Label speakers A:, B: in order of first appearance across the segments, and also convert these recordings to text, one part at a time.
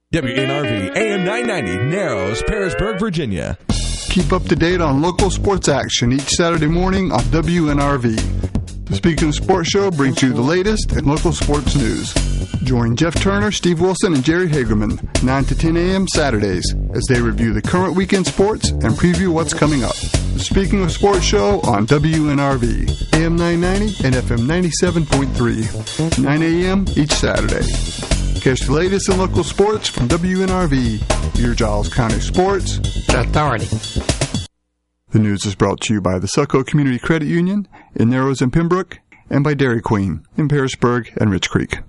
A: WNRV AM 990, Narrows, Parisburg, Virginia.
B: Keep up to date on local sports action each Saturday morning on WNRV. The Speaking of Sports show brings you the latest in local sports news. Join Jeff Turner, Steve Wilson, and Jerry Hagerman 9 to 10 a.m. Saturdays as they review the current weekend sports and preview what's coming up. The Speaking of Sports show on WNRV, AM 990 and FM 97.3, 9 a.m. each Saturday. Catch the latest in local sports from WNRV, your Giles County Sports Authority. The news is brought to you by the Selco Community Credit Union in Narrows and Pembroke, and by Dairy Queen in Parisburg and Rich Creek.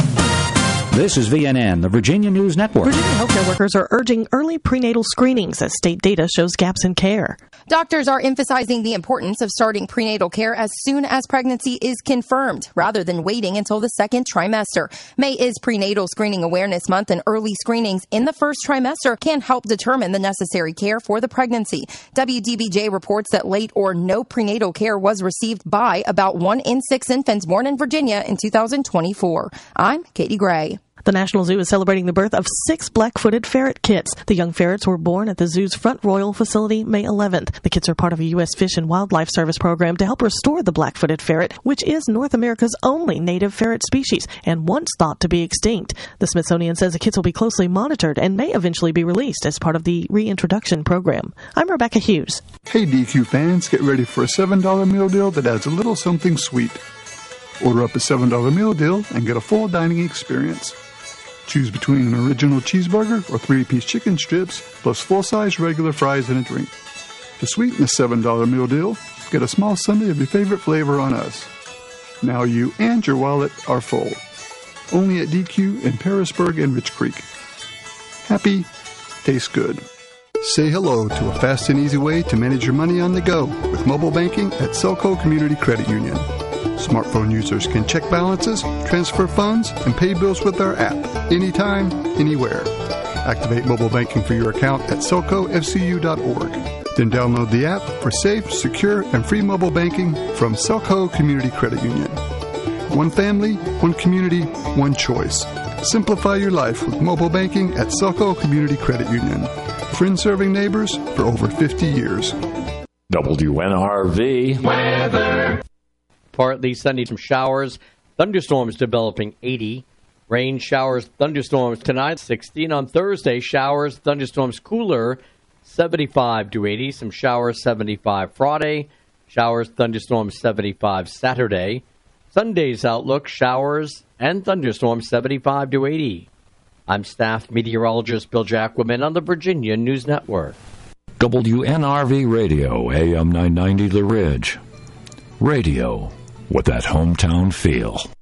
C: This is VNN, the Virginia News Network.
D: Virginia healthcare workers are urging early prenatal screenings as state data shows gaps in care.
E: Doctors are emphasizing the importance of starting prenatal care as soon as pregnancy is confirmed, rather than waiting until the second trimester. May is Prenatal Screening Awareness Month, and early screenings in the first trimester can help determine the necessary care for the pregnancy. WDBJ reports that late or no prenatal care was received by about 1 in 6 infants born in Virginia in 2024. I'm Katie Gray.
D: The National Zoo is celebrating the birth of 6 black-footed ferret kits. The young ferrets were born at the zoo's Front Royal facility May 11th. The kits are part of a U.S. Fish and Wildlife Service program to help restore the black-footed ferret, which is North America's only native ferret species and once thought to be extinct. The Smithsonian says the kits will be closely monitored and may eventually be released as part of the reintroduction program. I'm Rebecca Hughes.
B: Hey DQ fans, get ready for a $7 meal deal that adds a little something sweet. Order up a $7 meal deal and get a full dining experience. Choose between an original cheeseburger or 3-piece chicken strips, plus full-size regular fries and a drink. To sweeten the $7 meal deal, get a small sundae of your favorite flavor on us. Now you and your wallet are full. Only at DQ in Parisburg and Rich Creek. Happy, tastes good. Say hello to a fast and easy way to manage your money on the go with mobile banking at Selco Community Credit Union. Smartphone users can check balances, transfer funds, and pay bills with our app anytime, anywhere. Activate mobile banking for your account at selcofcu.org. Then download the app for safe, secure, and free mobile banking from Selco Community Credit Union. One family, one community, one choice. Simplify your life with mobile banking at Selco Community Credit Union. Friends serving neighbors for over 50 years.
F: WNRV weather.
G: Partly sunny, some showers, thunderstorms developing 80. Rain, showers, thunderstorms tonight, 16. On Thursday, showers, thunderstorms cooler, 75 to 80. Some showers, 75 Friday. Showers, thunderstorms, 75 Saturday. Sunday's outlook, showers and thunderstorms, 75 to 80. I'm staff meteorologist Bill Jacquemin on the Virginia News Network.
F: WNRV Radio, AM 990 The Ridge. Radio with that hometown feel.